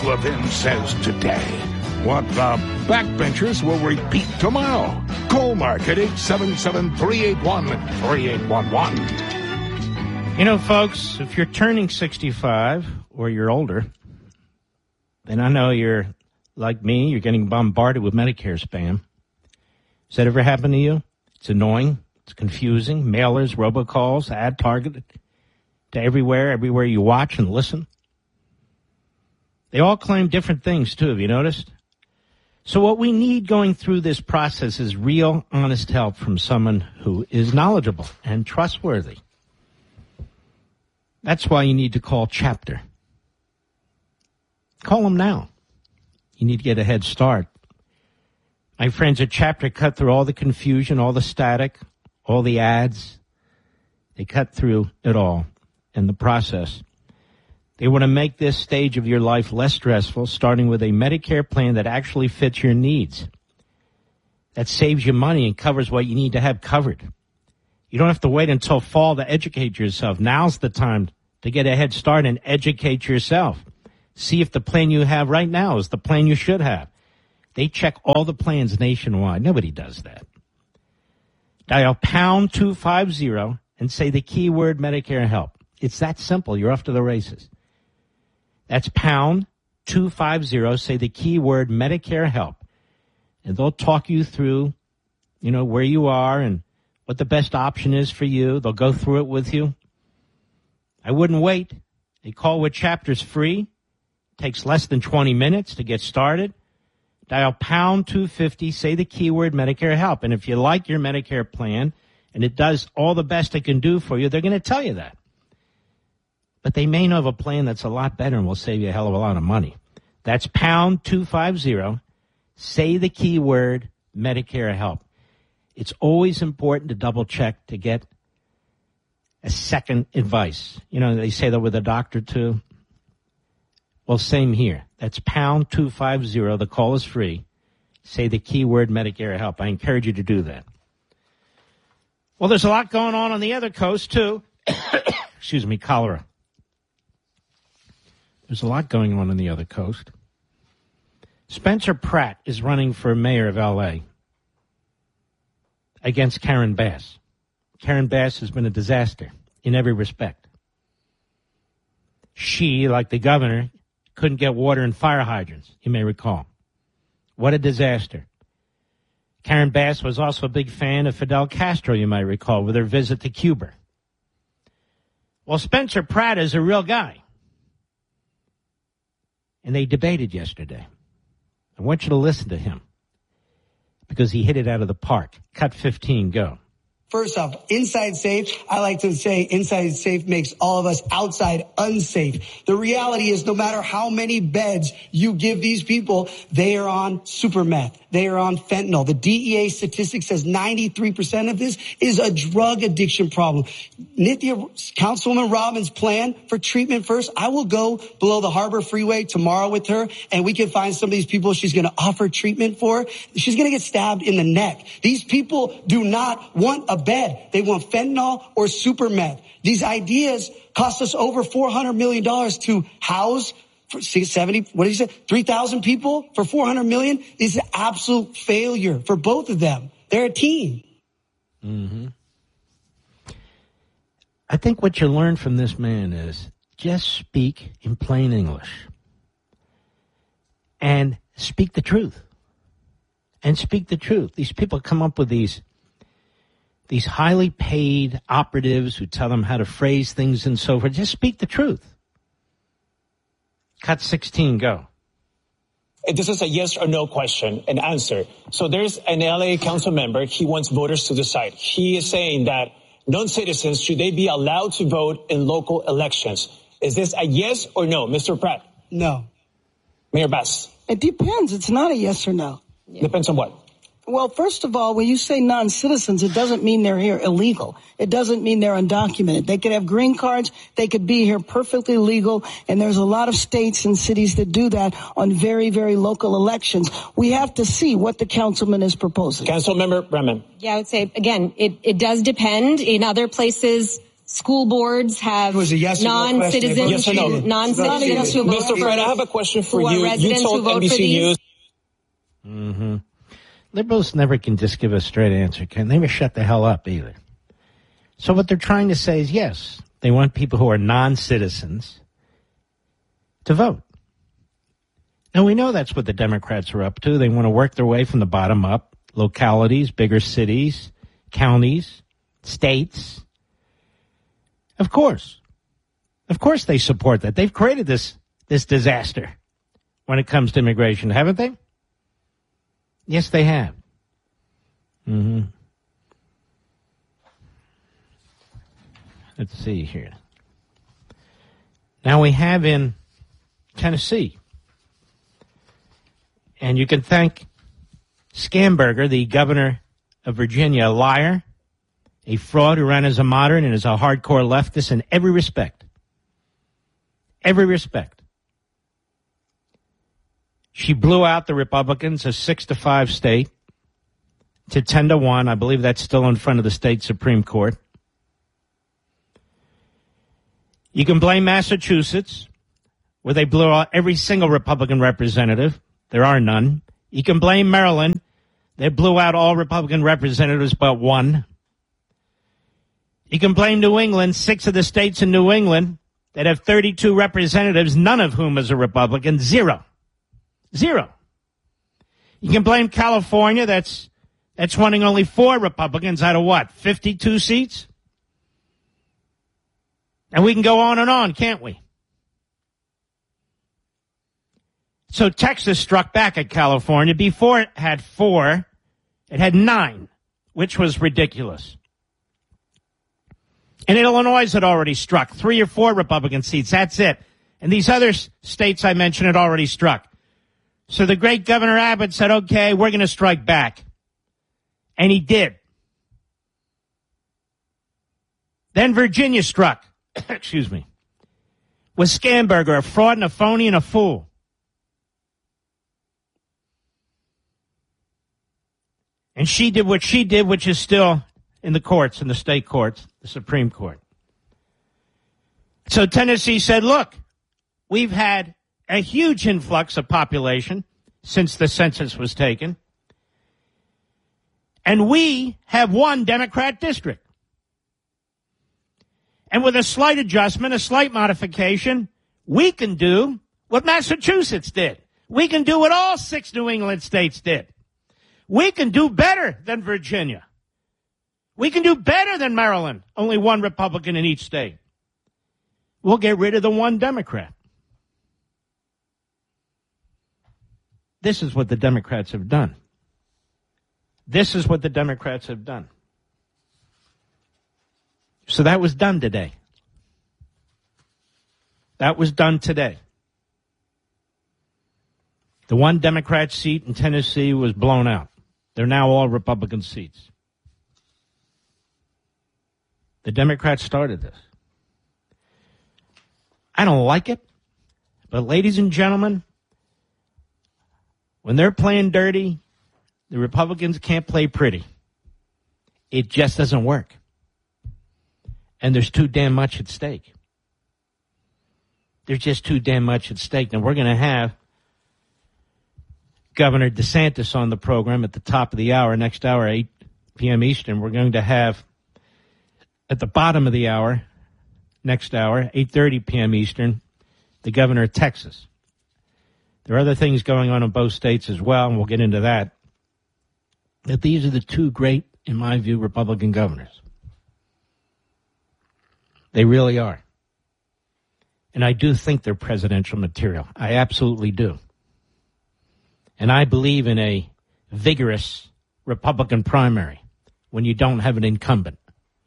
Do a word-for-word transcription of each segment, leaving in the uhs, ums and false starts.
Levin says today. What the backbenchers will repeat tomorrow. Call Mark at eight seven seven, three eight one, three eight one one. You know, folks, if you're turning sixty-five or you're older, then I know you're like me, you're getting bombarded with Medicare spam. Has that ever happened to you? It's annoying. It's confusing. Mailers, robocalls, ad targeted to everywhere, everywhere you watch and listen. They all claim different things, too. Have you noticed? So what we need going through this process is real, honest help from someone who is knowledgeable and trustworthy. That's why you need to call Chapter. Call them now. You need to get a head start. My friends at Chapter cut through all the confusion, all the static, all the ads. They cut through it all in the process. They want to make this stage of your life less stressful, starting with a Medicare plan that actually fits your needs, that saves you money and covers what you need to have covered. You don't have to wait until fall to educate yourself. Now's the time to get a head start and educate yourself. See if the plan you have right now is the plan you should have. They check all the plans nationwide. Nobody does that. Dial pound two fifty and say the keyword Medicare help. It's that simple. You're off to the races. That's pound two fifty. Say the keyword Medicare help. And they'll talk you through, you know, where you are and what the best option is for you. They'll go through it with you. I wouldn't wait. A call with Chapter's free. Takes less than twenty minutes to get started. Dial pound two fifty, say the keyword Medicare help. And if you like your Medicare plan and it does all the best it can do for you, they're going to tell you that. But they may know of a plan that's a lot better and will save you a hell of a lot of money. That's pound two fifty, say the keyword Medicare help. It's always important to double check to get a second advice. You know, they say that with a doctor too. Well, same here. That's pound two fifty. The call is free. Say the keyword Medicare help. I encourage you to do that. Well, there's a lot going on on the other coast, too. Excuse me, cholera. There's a lot going on on the other coast. Spencer Pratt is running for mayor of L A against Karen Bass. Karen Bass has been a disaster in every respect. She, like the governor, couldn't get water in fire hydrants, you may recall. What a disaster. Karen Bass was also a big fan of Fidel Castro, you might recall, with her visit to Cuba. Well, Spencer Pratt is a real guy. And they debated yesterday. I want you to listen to him because he hit it out of the park. Cut fifteen, go. First off, inside safe, I like to say inside safe makes all of us outside unsafe. The reality is no matter how many beds you give these people, they are on super meth. They are on fentanyl. The D E A statistic says ninety-three percent of this is a drug addiction problem. Nithya, Councilwoman Robbins' plan for treatment first, I will go below the Harbor Freeway tomorrow with her and we can find some of these people she's going to offer treatment for. She's going to get stabbed in the neck. These people do not want a bed. They want fentanyl or super meth. These ideas cost us over four hundred million dollars to house for seventy, what did you say, three thousand people for four hundred million dollars? This is an absolute failure for both of them. They're a team. Mm-hmm. I think what you learn from this man is just speak in plain English and speak the truth. And speak the truth. These people come up with these These highly paid operatives who tell them how to phrase things and so forth. Just speak the truth. Cut sixteen, go. This is a yes or no question and answer. So there's an L A council member. He wants voters to decide. He is saying that non-citizens, should they be allowed to vote in local elections? Is this a yes or no, Mister Pratt? No. Mayor Bass? It depends. It's not a yes or no. Depends on what? Well, first of all, when you say non-citizens, it doesn't mean they're here illegal. It doesn't mean they're undocumented. They could have green cards. They could be here perfectly legal. And there's a lot of states and cities that do that on very, very local elections. We have to see what the councilman is proposing. Councilmember Bremen. Yeah, I would say, again, it, it does depend. In other places, school boards have was a yes or no non-citizens, Yes or no? non-citizens Yes. who vote Mister Fred, I have a question for who are you. You residents who told vote N B for C these? News. Mm-hmm. Liberals never can just give a straight answer, can they? Never shut the hell up either. So what they're trying to say is, yes, they want people who are non-citizens to vote. Now, we know that's what the Democrats are up to. They want to work their way from the bottom up, localities, bigger cities, counties, states. Of course. Of course they support that. They've created this, this disaster when it comes to immigration, haven't they? Yes, they have. Mm-hmm. Let's see here. Now we have in Tennessee, and you can thank Scamberger, the governor of Virginia, a liar, a fraud who ran as a moderate and is a hardcore leftist in every respect. Every respect. She blew out the Republicans, a six to five state, to ten to one. I believe that's still in front of the state Supreme Court. You can blame Massachusetts, where they blew out every single Republican representative. There are none. You can blame Maryland. They blew out all Republican representatives but one. You can blame New England, six of the states in New England that have thirty-two representatives, none of whom is a Republican. Zero. Zero. You can blame California, that's that's running only four Republicans out of what, fifty-two seats? And we can go on and on, can't we? So Texas struck back at California. Before it had four, it had nine, which was ridiculous. And Illinois had already struck three or four Republican seats. That's it. And these other states I mentioned had already struck. So the great Governor Abbott said, okay, we're going to strike back. And he did. Then Virginia struck. Excuse me. With Scamberger, a fraud and a phony and a fool. And she did what she did, which is still in the courts, in the state courts, the Supreme Court. So Tennessee said, look, we've had a huge influx of population since the census was taken. And we have one Democrat district. And with a slight adjustment, a slight modification, we can do what Massachusetts did. We can do what all six New England states did. We can do better than Virginia. We can do better than Maryland. Only one Republican in each state. We'll get rid of the one Democrat. This is what the Democrats have done. This is what the Democrats have done. So that was done today. That was done today. The one Democrat seat in Tennessee was blown out. They're now all Republican seats. The Democrats started this. I don't like it, but ladies and gentlemen, when they're playing dirty, the Republicans can't play pretty. It just doesn't work. And there's too damn much at stake. There's just too damn much at stake. And we're going to have Governor DeSantis on the program at the top of the hour, next hour, eight p.m. Eastern. We're going to have at the bottom of the hour, next hour, eight thirty p.m. Eastern, the governor of Texas. There are other things going on in both states as well, and we'll get into that. But these are the two great, in my view, Republican governors. They really are. And I do think they're presidential material. I absolutely do. And I believe in a vigorous Republican primary when you don't have an incumbent.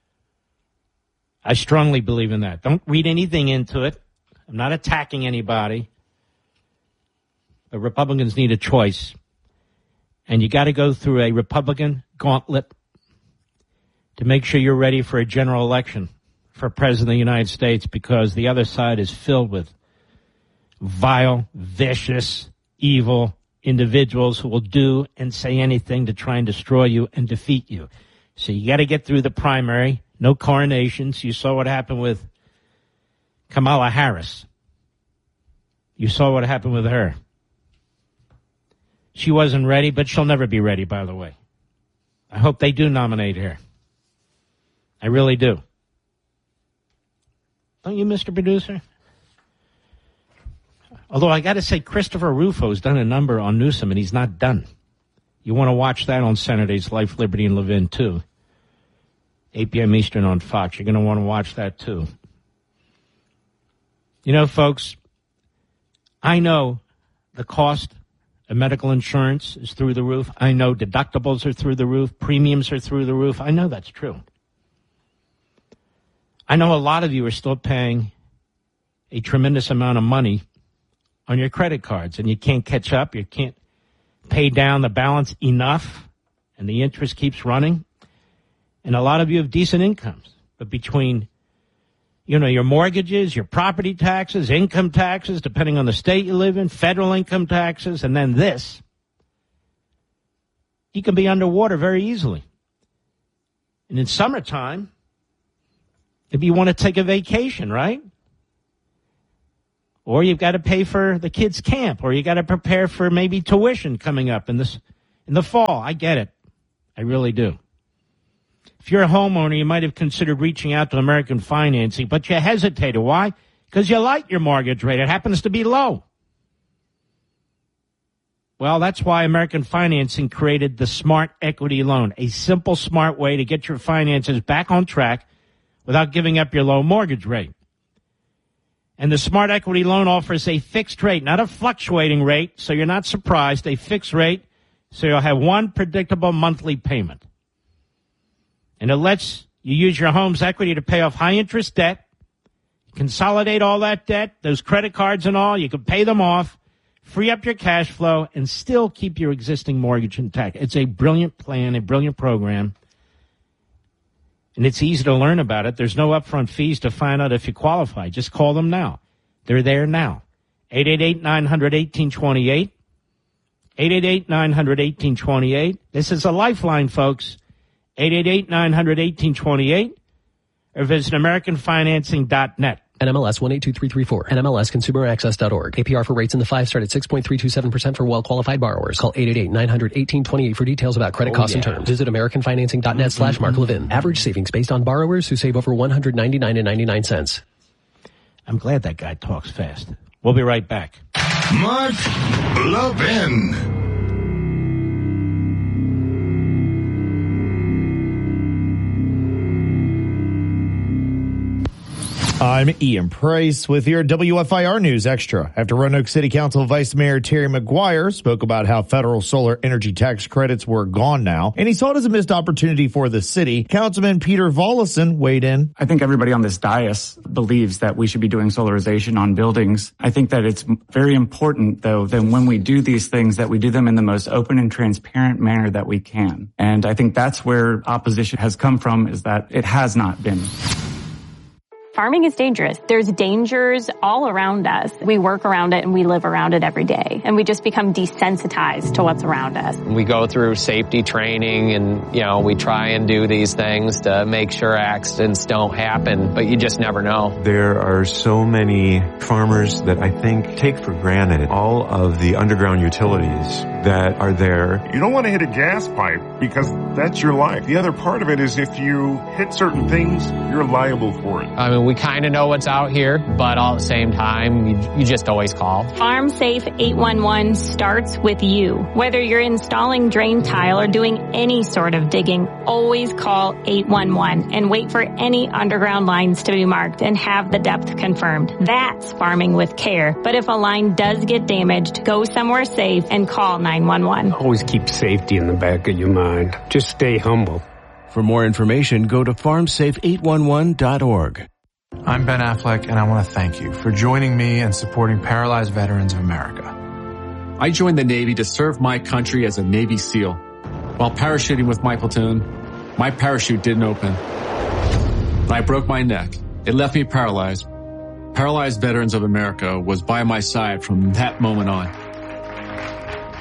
I strongly believe in that. Don't read anything into it. I'm not attacking anybody. But Republicans need a choice. And you got to go through a Republican gauntlet to make sure you're ready for a general election for President of the United States, because the other side is filled with vile, vicious, evil individuals who will do and say anything to try and destroy you and defeat you. So you got to get through the primary. No coronations. You saw what happened with Kamala Harris. You saw what happened with her. She wasn't ready, but she'll never be ready, by the way. I hope they do nominate her. I really do. Don't you, Mister Producer? Although I got to say, Christopher Rufo's done a number on Newsom, and he's not done. You want to watch that on Saturday's Life, Liberty, and Levin, too. eight p.m. Eastern on Fox. You're going to want to watch that, too. You know, folks, I know the cost of medical insurance is through the roof. I know deductibles are through the roof. Premiums are through the roof. I know that's true. I know a lot of you are still paying a tremendous amount of money on your credit cards, and you can't catch up. You can't pay down the balance enough, and the interest keeps running. And a lot of you have decent incomes, but between, you know, your mortgages, your property taxes, income taxes, depending on the state you live in, federal income taxes, and then this, you can be underwater very easily. And in summertime, if you want to take a vacation, right? Or you've got to pay for the kids' camp, or you got to prepare for maybe tuition coming up in this in the fall. I get it. I really do. If you're a homeowner, you might have considered reaching out to American Financing, but you hesitated. Why? Because you like your mortgage rate. It happens to be low. Well, that's why American Financing created the Smart Equity Loan, a simple, smart way to get your finances back on track without giving up your low mortgage rate. And the Smart Equity Loan offers a fixed rate, not a fluctuating rate, so you're not surprised, a fixed rate, so you'll have one predictable monthly payment. And it lets you use your home's equity to pay off high-interest debt, consolidate all that debt, those credit cards and all, you can pay them off, free up your cash flow, and still keep your existing mortgage intact. It's a brilliant plan, a brilliant program. And it's easy to learn about it. There's no upfront fees to find out if you qualify. Just call them now. They're there now. eight eight eight, nine hundred, eighteen twenty-eight. eight eight eight, nine hundred, eighteen twenty-eight. This is a lifeline, folks. eight eight eight, nine hundred, eighteen twenty-eight. Or visit American Financing dot net. N M L S one eight two three three four. N M L S consumer access dot org. A P R for rates in the five start at six point three two seven percent for well-qualified borrowers. Call eight eight eight, nine hundred, eighteen twenty-eight for details about credit oh, costs yeah. and terms. Visit American Financing dot net slash Mark Levin. Average savings based on borrowers who save over one hundred ninety-nine dollars and ninety-nine cents. I'm glad that guy talks fast. We'll be right back. Mark Levin. I'm Ian Price with your W F I R News Extra. After Roanoke City Council Vice Mayor Terry McGuire spoke about how federal solar energy tax credits were gone now, and he saw it as a missed opportunity for the city, Councilman Peter Volleson weighed in. I think everybody on this dais believes that we should be doing solarization on buildings. I think that it's very important, though, that when we do these things, that we do them in the most open and transparent manner that we can. And I think that's where opposition has come from, is that it has not been. Farming is dangerous. There's dangers all around us. We work around it and we live around it every day. And we just become desensitized to what's around us. We go through safety training and, you know, we try and do these things to make sure accidents don't happen, but you just never know. There are so many farmers that I think take for granted all of the underground utilities that are there. You don't want to hit a gas pipe because that's your life. The other part of it is if you hit certain things, you're liable for it. I mean, we kind of know what's out here, but all at the same time, you, you just always call. Farm Safe eight one one starts with you. Whether you're installing drain tile or doing any sort of digging, always call eight one one and wait for any underground lines to be marked and have the depth confirmed. That's farming with care. But if a line does get damaged, go somewhere safe and call nine one one. Always keep safety in the back of your mind. Just stay humble. For more information, go to farm safe eight one one dot org. I'm Ben Affleck, and I want to thank you for joining me and supporting Paralyzed Veterans of America. I joined the Navy to serve my country as a Navy SEAL. While parachuting with my platoon, my parachute didn't open. I broke my neck. It left me paralyzed. Paralyzed Veterans of America was by my side from that moment on.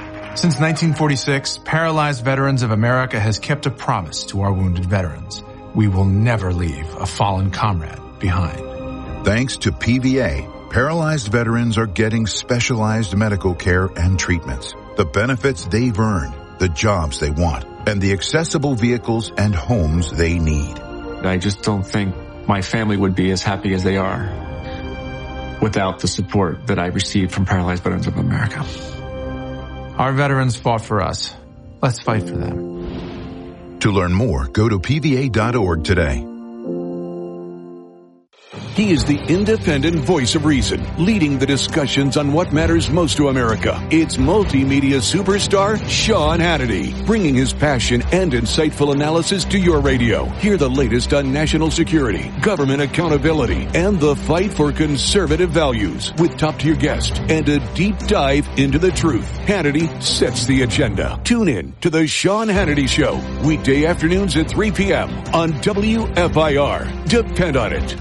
Since nineteen forty-six, Paralyzed Veterans of America has kept a promise to our wounded veterans. We will never leave a fallen comrade behind. Thanks to P V A, paralyzed veterans are getting specialized medical care and treatments, the benefits they've earned, the jobs they want, and the accessible vehicles and homes they need. I just don't think my family would be as happy as they are without the support that I received from Paralyzed Veterans of America. Our veterans fought for us. Let's fight for them. To learn more, go to P V A dot org today. He is the independent voice of reason, leading the discussions on what matters most to America. It's multimedia superstar Sean Hannity, bringing his passion and insightful analysis to your radio. Hear the latest on national security, government accountability, and the fight for conservative values with top-tier guests and a deep dive into the truth. Hannity sets the agenda. Tune in to the Sean Hannity Show, weekday afternoons at three p.m. on W F I R. Depend on it.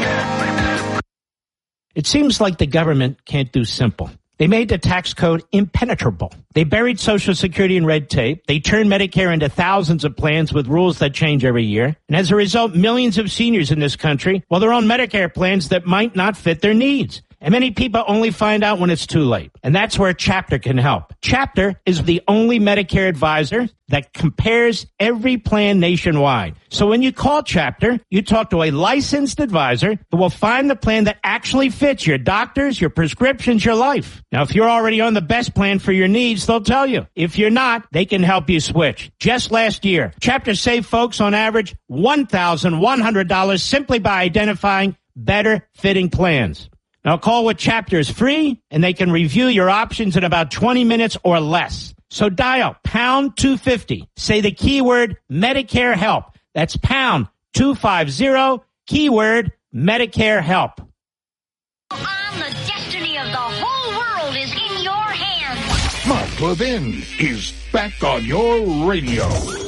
It seems like the government can't do simple. They made the tax code impenetrable. They buried Social Security in red tape. They turned Medicare into thousands of plans with rules that change every year. And as a result, millions of seniors in this country, well, they're on Medicare plans that might not fit their needs. And many people only find out when it's too late. And that's where Chapter can help. Chapter is the only Medicare advisor that compares every plan nationwide. So when you call Chapter, you talk to a licensed advisor who will find the plan that actually fits your doctors, your prescriptions, your life. Now, if you're already on the best plan for your needs, they'll tell you. If you're not, they can help you switch. Just last year, Chapter saved folks on average one thousand one hundred dollars simply by identifying better fitting plans. Now, call with Chapter is free, and they can review your options in about twenty minutes or less. So dial pound two fifty. Say the keyword Medicare Help. That's pound two fifty, keyword Medicare Help. On the destiny of the whole world is in your hands. Mark Levin is back on your radio.